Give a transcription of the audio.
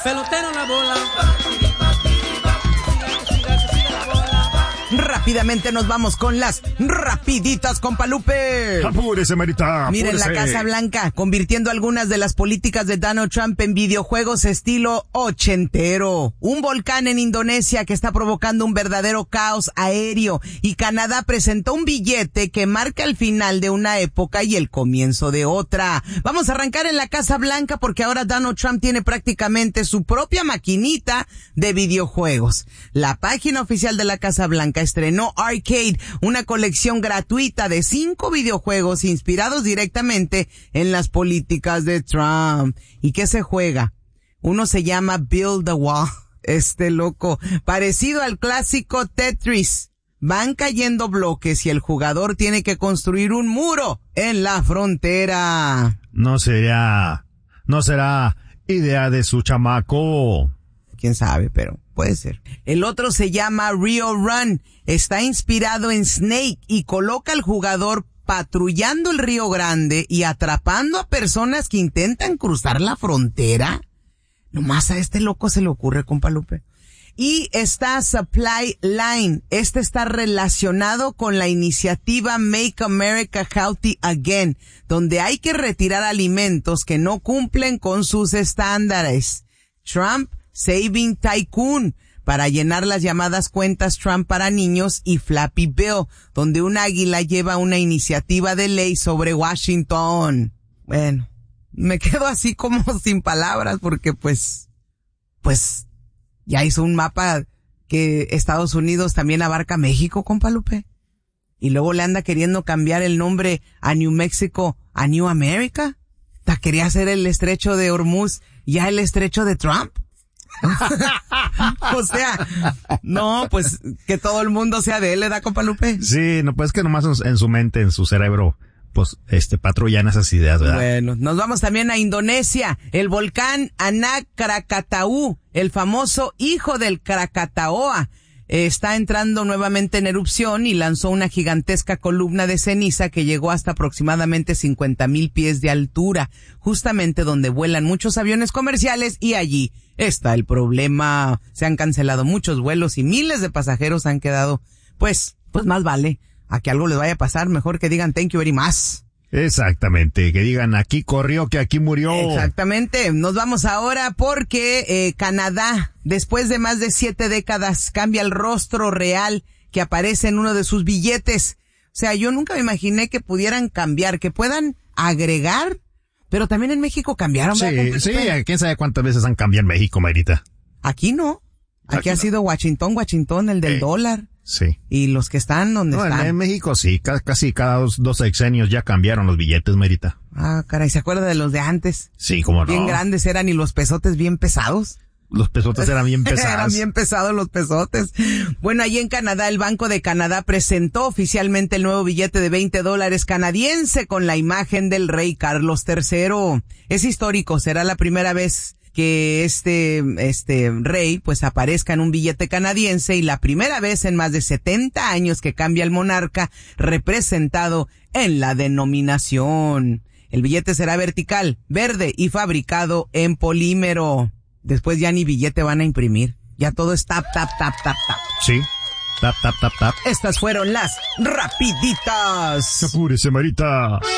pelotero la bola. Rápidamente nos vamos con las rapiditas, compa Lupe. Apúrese, Marita, apúrese. Miren, la Casa Blanca convirtiendo algunas de las políticas de Donald Trump en videojuegos estilo ochentero. Un volcán en Indonesia que está provocando un verdadero caos aéreo. Y Canadá presentó un billete que marca el final de una época y el comienzo de otra. Vamos a arrancar en la Casa Blanca porque ahora Donald Trump tiene prácticamente su propia maquinita de videojuegos. La página oficial de la Casa Blanca estrenó Arcade, una colección gratuita de 5 videojuegos inspirados directamente en las políticas de Trump. ¿Y qué se juega? Uno se llama Build a Wall, loco, parecido al clásico Tetris. Van cayendo bloques y el jugador tiene que construir un muro en la frontera. No será idea de su chamaco. Quién sabe, pero puede ser. El otro se llama Rio Run. Está inspirado en Snake y coloca al jugador patrullando el Río Grande y atrapando a personas que intentan cruzar la frontera. Nomás a este loco se le ocurre, compa Lupe. Y está Supply Line. Está relacionado con la iniciativa Make America Healthy Again, donde hay que retirar alimentos que no cumplen con sus estándares. Trump Saving Tycoon, para llenar las llamadas cuentas Trump para niños, y Flappy Bill, donde un águila lleva una iniciativa de ley sobre Washington. Bueno, me quedo así como sin palabras porque pues ya hizo un mapa que Estados Unidos también abarca México, compa Lupe. Y luego le anda queriendo cambiar el nombre a New Mexico a New America. Quería hacer el estrecho de Hormuz ya el estrecho de Trump. O sea, no, pues que todo el mundo sea de él, ¿le da, compa Lupe? Sí, no, pues que nomás en su mente, en su cerebro, pues patrullan esas ideas, ¿verdad? Bueno, nos vamos también a Indonesia. El volcán Anak Krakatau, el famoso hijo del Krakatoa, está entrando nuevamente en erupción y lanzó una gigantesca columna de ceniza que llegó hasta aproximadamente 50,000 pies de altura, justamente donde vuelan muchos aviones comerciales, y allí está el problema. Se han cancelado muchos vuelos y miles de pasajeros han quedado, pues más vale a que algo les vaya a pasar, mejor que digan thank you very much. Exactamente, que digan aquí corrió, que aquí murió. Exactamente, nos vamos ahora porque Canadá, después de más de 7 décadas, cambia el rostro real que aparece en uno de sus billetes. O sea, yo nunca me imaginé que pudieran cambiar, que puedan agregar, pero también en México cambiaron. Sí, quién sabe cuántas veces han cambiado en México, Marita. Aquí no, aquí ha sido Washington, el del dólar. Sí. Y los que están donde están. En México sí, casi cada dos sexenios ya cambiaron los billetes, Marita. Ah, caray, ¿se acuerda de los de antes? Sí, cómo no. Bien grandes eran y los pesotes bien pesados. Los pesotes eran bien pesados. Eran bien pesados los pesotes. Bueno, allí en Canadá, el Banco de Canadá presentó oficialmente el nuevo billete de $20 canadiense con la imagen del rey Carlos III. Es histórico, será la primera vez que este rey pues aparezca en un billete canadiense y la primera vez en más de 70 años que cambia el monarca representado en la denominación. El billete será vertical, verde y fabricado en polímero. Después ya ni billete van a imprimir. Ya todo es tap, tap, tap, tap, tap. Sí. Tap, tap, tap, tap. Estas fueron las rapiditas. Apúrese, Marita.